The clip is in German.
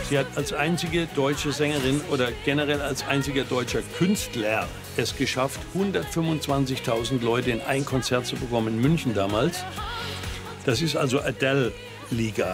Sie hat als einzige deutsche Sängerin oder generell als einziger deutscher Künstler es geschafft, 125.000 Leute in ein Konzert zu bekommen in München damals. Das ist also Adele-Liga.